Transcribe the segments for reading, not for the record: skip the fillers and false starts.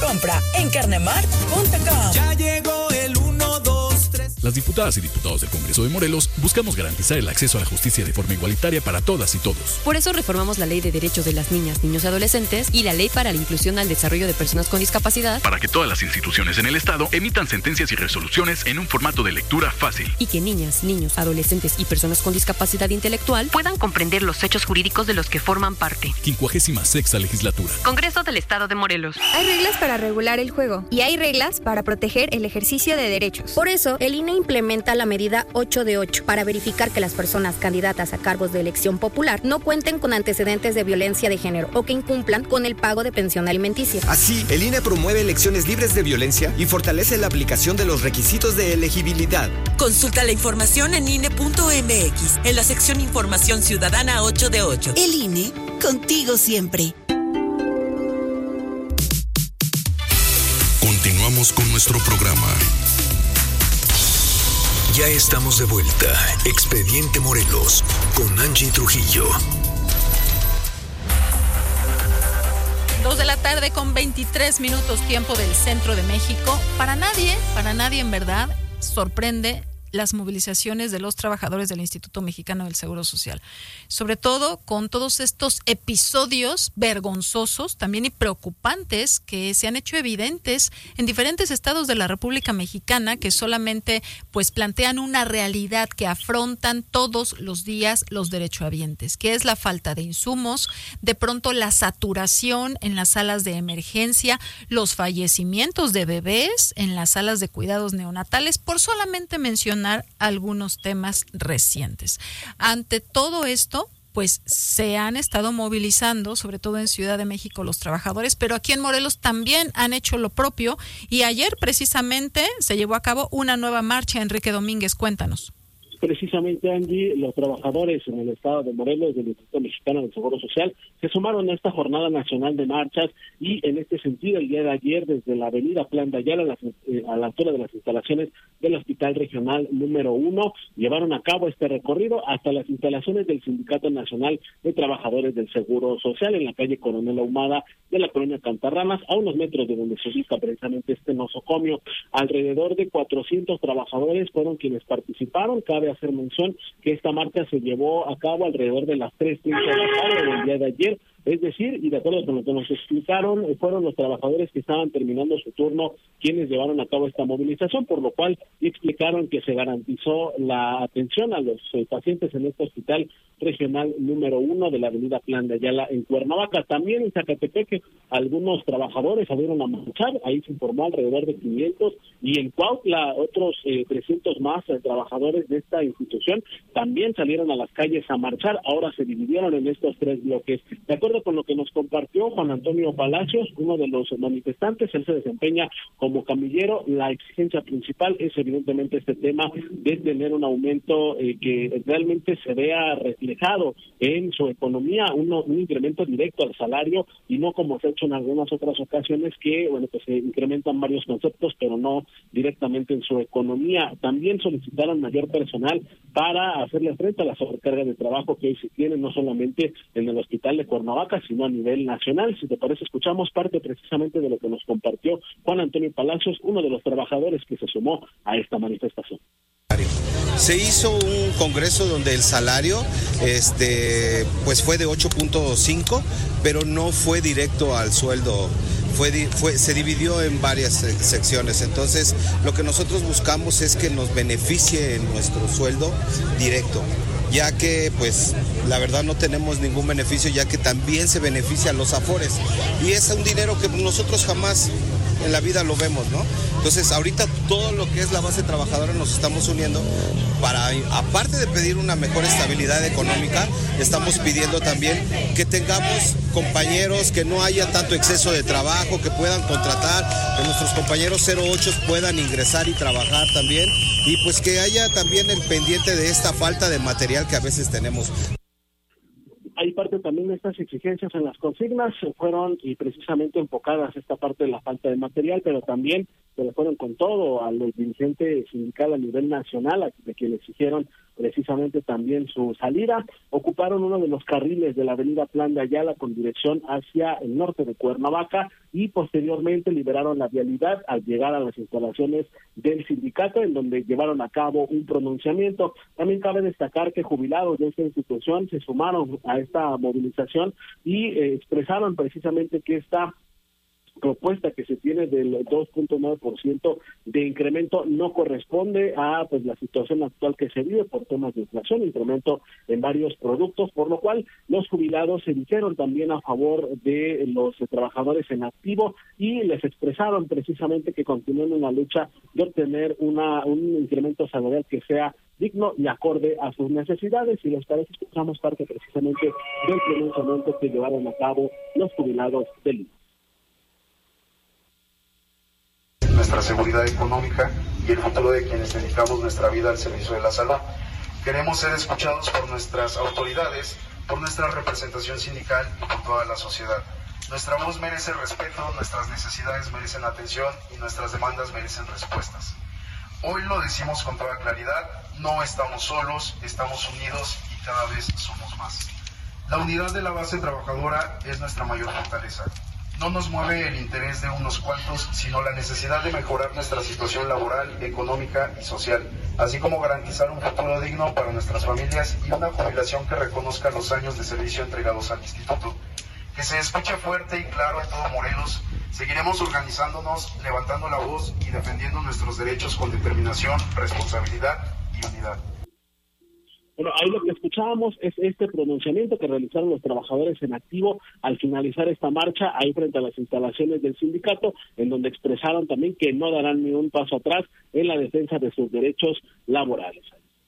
compra en carnemart.com. Ya llegó el 1, 2, 3. Las diputadas y diputados del Congreso de Morelos buscamos garantizar el acceso a la justicia de forma igualitaria para todas y todos. Por eso reformamos la Ley de Derechos de las Niñas, Niños y Adolescentes y la Ley para la Inclusión al Desarrollo de Personas con Discapacidad, Para que todas las instituciones en el Estado emitan sentencias y resoluciones en un formato de lectura fácil. y que niñas, niños, adolescentes y personas con discapacidad intelectual puedan comprender los hechos jurídicos de los que forman parte. 56ª Legislatura. Congreso del Estado de Morelos. Hay reglas para regular el juego y hay reglas para proteger el ejercicio de derechos. Por eso, el INE implementa la medida 8 de 8 para verificar que las personas candidatas a cargos de elección popular no cuenten con antecedentes de violencia de género o que incumplan con el pago de pensión alimenticia. Así, el INE promueve elecciones libres de violencia y fortalece la aplicación de los requisitos de elegibilidad. Consulta la información en INE.mx, en la sección Información Ciudadana 8 de 8. El INE, contigo siempre. Continuamos con nuestro programa. Ya estamos de vuelta. Expediente Morelos con Angie Trujillo. 2 de la tarde con 23 minutos, tiempo del centro de México. Para nadie en verdad sorprende las movilizaciones de los trabajadores del Instituto Mexicano del Seguro Social, sobre todo con todos estos episodios vergonzosos también y preocupantes que se han hecho evidentes en diferentes estados de la República Mexicana, que solamente pues plantean una realidad que afrontan todos los días los derechohabientes, que es la falta de insumos, de pronto la saturación en las salas de emergencia, los fallecimientos de bebés en las salas de cuidados neonatales, por solamente mencionar algunos temas recientes. Ante todo esto, pues se han estado movilizando, sobre todo en Ciudad de México, los trabajadores, pero aquí en Morelos también han hecho lo propio y ayer precisamente se llevó a cabo una nueva marcha. Enrique Domínguez, cuéntanos. Precisamente, Angie, los trabajadores en el estado de Morelos del Instituto Mexicano del Seguro Social se sumaron a esta jornada nacional de marchas y en este sentido el día de ayer desde la avenida Plan de Ayala a la altura de las instalaciones del Hospital Regional número 1 llevaron a cabo este recorrido hasta las instalaciones del Sindicato Nacional de Trabajadores del Seguro Social en la calle Coronel Ahumada de la colonia Cantarranas, a unos metros de donde se ubica precisamente este nosocomio. Alrededor de 400 trabajadores fueron quienes participaron. Cabe hacer mención que esta marcha se llevó a cabo alrededor de las 3:30 de la tarde del día de ayer, es decir, y de acuerdo con lo que nos explicaron, fueron los trabajadores que estaban terminando su turno quienes llevaron a cabo esta movilización, por lo cual explicaron que se garantizó la atención a los pacientes en este hospital regional número 1 de la avenida Plan de Ayala en Cuernavaca. También en Zacatepec algunos trabajadores salieron a marchar, ahí se informó alrededor de 500, y en Cuautla otros 300 más trabajadores de esta institución también salieron a las calles a marchar. Ahora se dividieron en estos 3 bloques. De acuerdo con lo que nos compartió Juan Antonio Palacios, uno de los manifestantes, él se desempeña como camillero. La exigencia principal es evidentemente este tema de tener un aumento que realmente se vea reflejado en su economía, un incremento directo al salario y no como se ha hecho en algunas otras ocasiones que, bueno, pues se incrementan varios conceptos, pero no directamente en su economía. También solicitaron mayor personal para hacerle frente a la sobrecarga de trabajo que hoy se tiene, no solamente en el hospital de Cuernavaca, sino a nivel nacional. Si te parece, escuchamos parte precisamente de lo que nos compartió Juan Antonio Palacios, uno de los trabajadores que se sumó a esta manifestación. Se hizo un congreso donde el salario pues fue de 8.5, pero no fue directo al sueldo. Se dividió en varias secciones. Entonces, lo que nosotros buscamos es que nos beneficie en nuestro sueldo directo, ya que pues la verdad no tenemos ningún beneficio, ya que también se beneficia a los afores y es un dinero que nosotros jamás en la vida lo vemos, ¿no? Entonces ahorita todo lo que es la base trabajadora nos estamos uniendo para, aparte de pedir una mejor estabilidad económica, estamos pidiendo también que tengamos compañeros, que no haya tanto exceso de trabajo, que puedan contratar, que nuestros compañeros 08 puedan ingresar y trabajar también, y pues que haya también el pendiente de esta falta de material que a veces tenemos. Hay parte también de estas exigencias en las consignas, fueron y precisamente enfocadas esta parte de la falta de material, pero también se le fueron con todo al dirigente sindical a nivel nacional, de quien exigieron precisamente también su salida. Ocuparon uno de los carriles de la avenida Plan de Ayala con dirección hacia el norte de Cuernavaca y posteriormente liberaron la vialidad al llegar a las instalaciones del sindicato, en donde llevaron a cabo un pronunciamiento. También cabe destacar que jubilados de esta institución se sumaron a esta movilización y expresaron precisamente que esta propuesta que se tiene del 2.9% de incremento no corresponde a pues la situación actual que se vive por temas de inflación, incremento en varios productos, por lo cual los jubilados se dijeron también a favor de los trabajadores en activo y les expresaron precisamente que continúen en la lucha de obtener un incremento salarial que sea digno y acorde a sus necesidades. Y les parece, escuchamos parte precisamente del pronunciamiento que llevaron a cabo los jubilados del IMSS. Nuestra seguridad económica y el futuro de quienes dedicamos nuestra vida al servicio de la salud. Queremos ser escuchados por nuestras autoridades, por nuestra representación sindical y por toda la sociedad. Nuestra voz merece respeto, nuestras necesidades merecen atención y nuestras demandas merecen respuestas. Hoy lo decimos con toda claridad, no estamos solos, estamos unidos y cada vez somos más. La unidad de la base trabajadora es nuestra mayor fortaleza. No nos mueve el interés de unos cuantos, sino la necesidad de mejorar nuestra situación laboral, económica y social, así como garantizar un futuro digno para nuestras familias y una jubilación que reconozca los años de servicio entregados al instituto. Que se escuche fuerte y claro en todo Morelos. Seguiremos organizándonos, levantando la voz y defendiendo nuestros derechos con determinación, responsabilidad y unidad. Bueno, ahí lo que escuchábamos es este pronunciamiento que realizaron los trabajadores en activo al finalizar esta marcha ahí frente a las instalaciones del sindicato, en donde expresaron también que no darán ni un paso atrás en la defensa de sus derechos laborales.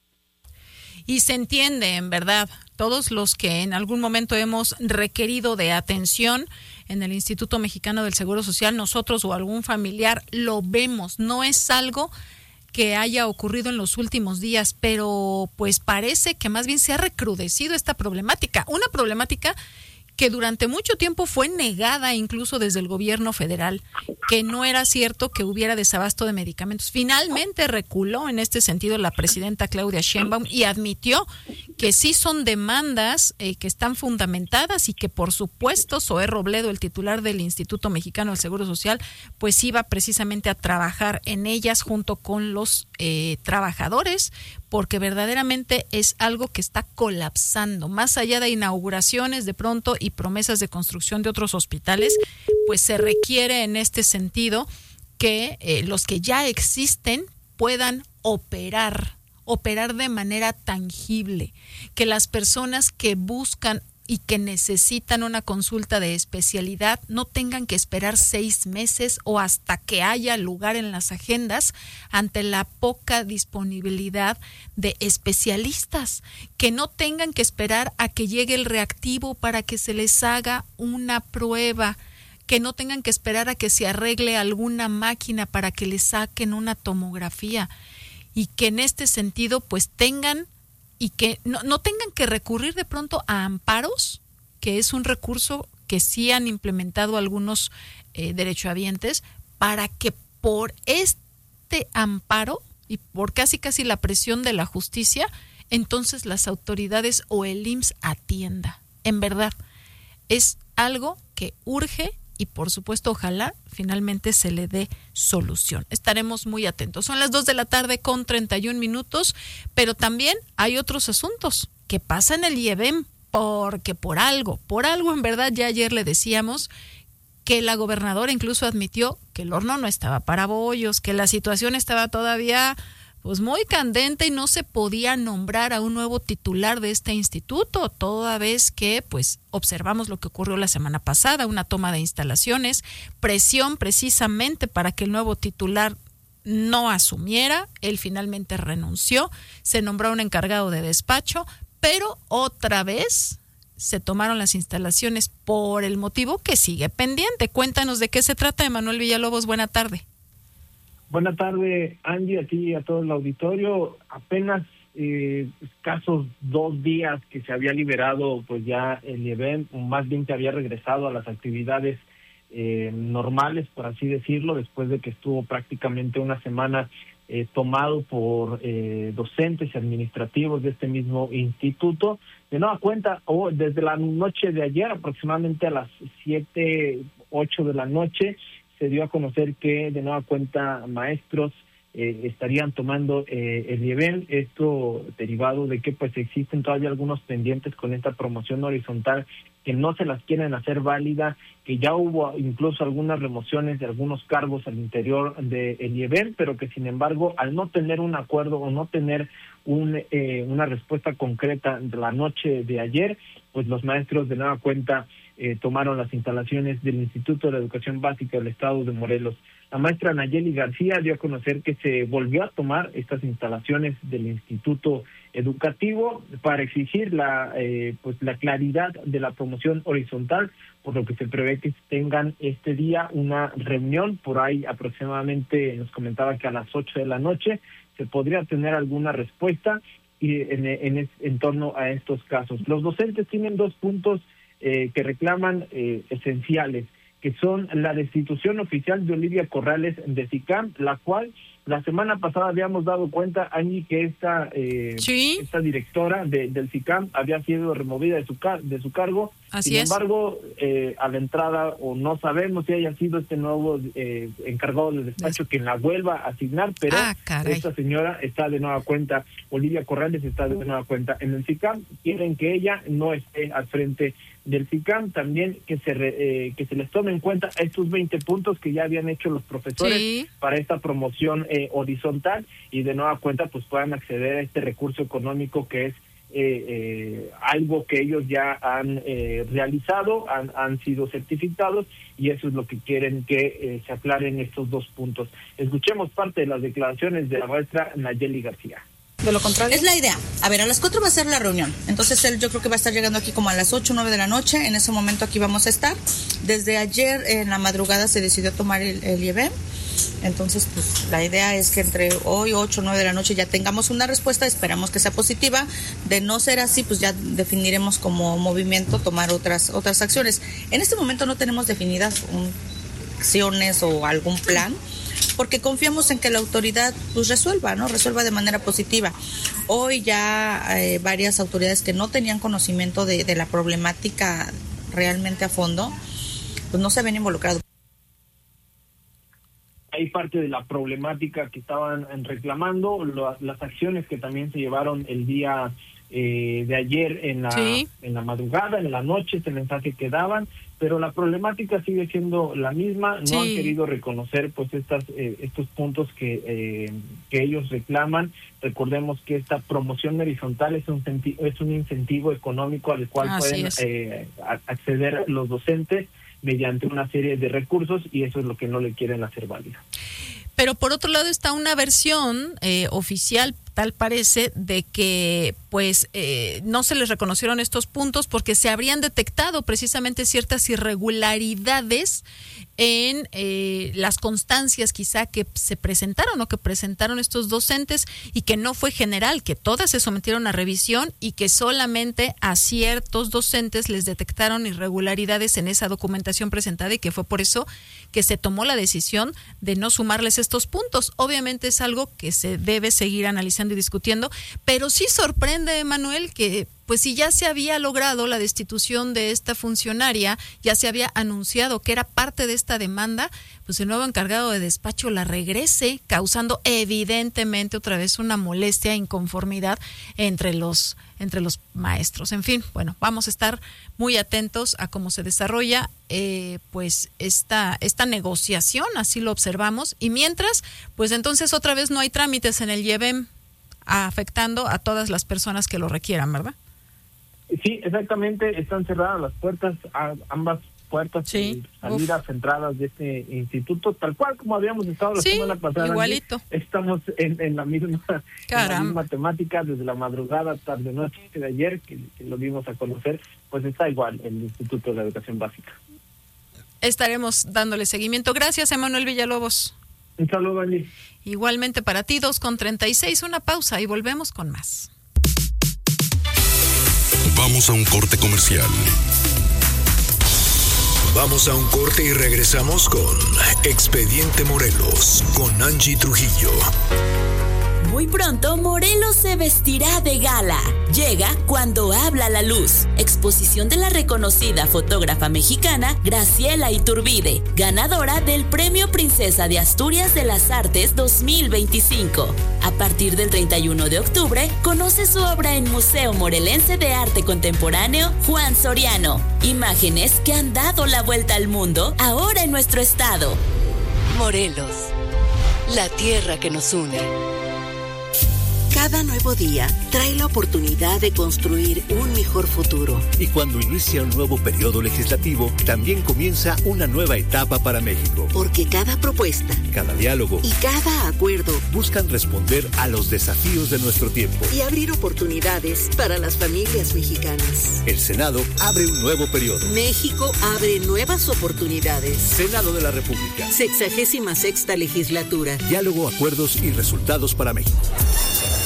Y se entiende, en verdad, todos los que en algún momento hemos requerido de atención en el Instituto Mexicano del Seguro Social, nosotros o algún familiar lo vemos, no es algo que haya ocurrido en los últimos días, pero pues parece que más bien se ha recrudecido esta problemática, una problemática que durante mucho tiempo fue negada incluso desde el gobierno federal, que no era cierto que hubiera desabasto de medicamentos. Finalmente reculó en este sentido la presidenta Claudia Sheinbaum y admitió que sí son demandas que están fundamentadas y que por supuesto Zoé Robledo, el titular del Instituto Mexicano del Seguro Social, pues iba precisamente a trabajar en ellas junto con los trabajadores, porque verdaderamente es algo que está colapsando. Más allá de inauguraciones de pronto y promesas de construcción de otros hospitales, pues se requiere en este sentido que los que ya existen puedan operar de manera tangible, que las personas que buscan y que necesitan una consulta de especialidad no tengan que esperar 6 meses o hasta que haya lugar en las agendas ante la poca disponibilidad de especialistas, que no tengan que esperar a que llegue el reactivo para que se les haga una prueba, que no tengan que esperar a que se arregle alguna máquina para que les saquen una tomografía, y que en este sentido pues tengan y que no tengan que recurrir de pronto a amparos, que es un recurso que sí han implementado algunos derechohabientes, para que por este amparo y por casi la presión de la justicia, entonces las autoridades o el IMSS atienda. En verdad, es algo que urge y por supuesto ojalá finalmente se le dé solución. Estaremos muy atentos. Son las 2:31 p.m, pero también hay otros asuntos que pasan en el IEBEM, porque por algo en verdad, ya ayer le decíamos que la gobernadora incluso admitió que el horno no estaba para bollos, que la situación estaba todavía pues muy candente y no se podía nombrar a un nuevo titular de este instituto, toda vez que pues observamos lo que ocurrió la semana pasada, una toma de instalaciones, presión precisamente para que el nuevo titular no asumiera, él finalmente renunció, se nombró un encargado de despacho, pero otra vez se tomaron las instalaciones por el motivo que sigue pendiente. Cuéntanos de qué se trata, Emanuel Villalobos, buena tarde. Buenas tardes, Angie, a ti y a todo el auditorio. Apenas escasos 2 días que se había liberado pues ya el IEBEM, más bien que había regresado a las actividades normales, por así decirlo, después de que estuvo prácticamente una semana tomado por docentes y administrativos de este mismo instituto. De nueva cuenta, desde la noche de ayer, aproximadamente a las 7, 8 de la noche, se dio a conocer que de nueva cuenta maestros estarían tomando el IEBEM, esto derivado de que pues existen todavía algunos pendientes con esta promoción horizontal que no se las quieren hacer válida, que ya hubo incluso algunas remociones de algunos cargos al interior del IEBEM, pero que sin embargo al no tener un acuerdo o no tener una respuesta concreta de la noche de ayer, pues los maestros de nueva cuenta tomaron las instalaciones del Instituto de Educación Básica del Estado de Morelos. La maestra Nayeli García dio a conocer que se volvió a tomar estas instalaciones del Instituto Educativo para exigir la claridad de la promoción horizontal, por lo que se prevé que tengan este día una reunión por ahí aproximadamente, nos comentaba que a las 8 de la noche se podría tener alguna respuesta en torno a estos casos. Los docentes tienen 2 puntos que reclaman esenciales, que son la destitución oficial de Olivia Corrales de SICAM, la cual la semana pasada habíamos dado cuenta, Angie, que esta directora del SICAM había sido removida de su cargo. Sin embargo, a la entrada, o no sabemos si haya sido este nuevo encargado del despacho quien la vuelva a asignar, pero esta señora está de nueva cuenta, Olivia Corrales está de nueva cuenta en el SICAM. Quieren que ella no esté al frente del SICAM, también que se les tome en cuenta estos 20 puntos que ya habían hecho los profesores para esta promoción horizontal, y de nueva cuenta pues puedan acceder a este recurso económico que es algo que ellos ya han realizado, han sido certificados, y eso es lo que quieren que se aclaren estos 2 puntos. Escuchemos parte de las declaraciones de la maestra Nayeli García. De lo contrario, es la idea. A ver, a las 4 va a ser la reunión. Entonces él, yo creo que va a estar llegando aquí como a las 8, 9 de la noche. En ese momento aquí vamos a estar. Desde ayer en la madrugada se decidió tomar el IEBEM. Entonces, pues la idea es que entre hoy, 8, 9 de la noche ya tengamos una respuesta. Esperamos que sea positiva. De no ser así, pues ya definiremos como movimiento tomar otras acciones. En este momento no tenemos definidas acciones o algún plan, porque confiamos en que la autoridad pues resuelva de manera positiva. Hoy ya varias autoridades que no tenían conocimiento de la problemática realmente a fondo, pues no se ven involucrados. Hay parte de la problemática que estaban reclamando, las acciones que también se llevaron el día de ayer en la madrugada, en la noche, este mensaje que daban, pero la problemática sigue siendo la misma. No han querido reconocer pues estos puntos que ellos reclaman. Recordemos que esta promoción horizontal es un incentivo económico al cual pueden acceder los docentes mediante una serie de recursos, y eso es lo que no le quieren hacer válido. Pero por otro lado está una versión oficial, tal parece, de que pues no se les reconocieron estos puntos porque se habrían detectado precisamente ciertas irregularidades en las constancias quizá que se presentaron o que presentaron estos docentes, y que no fue general, que todas se sometieron a revisión y que solamente a ciertos docentes les detectaron irregularidades en esa documentación presentada, y que fue por eso que se tomó la decisión de no sumarles estos puntos. Obviamente es algo que se debe seguir analizando y discutiendo, pero sí sorprende, Manuel, que pues si ya se había logrado la destitución de esta funcionaria, ya se había anunciado que era parte de esta demanda, pues el nuevo encargado de despacho la regrese, causando evidentemente otra vez una molestia e inconformidad entre los maestros. En fin, bueno, vamos a estar muy atentos a cómo se desarrolla pues esta negociación, así lo observamos, y mientras, pues entonces otra vez no hay trámites en el IEBEM afectando a todas las personas que lo requieran, ¿verdad? Sí, exactamente, están cerradas las puertas, ambas puertas salidas, entradas de este instituto, tal cual como habíamos estado la semana pasada. Igualito. Estamos en la misma temática desde la madrugada, tarde, noche de ayer, que lo dimos a conocer, pues está igual el Instituto de la Educación Básica. Estaremos dándole seguimiento. Gracias, Emanuel Villalobos. Un saludo, Andy. Igualmente para ti, 2:36, una pausa y volvemos con más. Vamos a un corte comercial. Vamos a un corte y regresamos con Expediente Morelos con Angie Trujillo. Muy pronto, Morelos se vestirá de gala. Llega Cuando habla la luz. Exposición de la reconocida fotógrafa mexicana Graciela Iturbide, ganadora del Premio Princesa de Asturias de las Artes 2025. A partir del 31 de octubre, conoce su obra en Museo Morelense de Arte Contemporáneo Juan Soriano. Imágenes que han dado la vuelta al mundo ahora en nuestro estado. Morelos, la tierra que nos une. Cada nuevo día trae la oportunidad de construir un mejor futuro. Y cuando inicia un nuevo periodo legislativo, también comienza una nueva etapa para México. Porque cada propuesta, cada diálogo y cada acuerdo buscan responder a los desafíos de nuestro tiempo y abrir oportunidades para las familias mexicanas. El Senado abre un nuevo periodo. México abre nuevas oportunidades. Senado de la República. 66ª legislatura. Diálogo, acuerdos y resultados para México.